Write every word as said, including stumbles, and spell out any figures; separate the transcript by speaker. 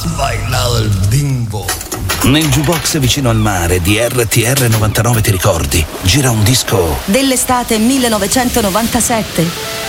Speaker 1: has bailado el bimbo?
Speaker 2: Nel jukebox vicino al mare di R T R novantanove, ti ricordi? Gira un disco
Speaker 3: dell'estate millenovecentonovantasette.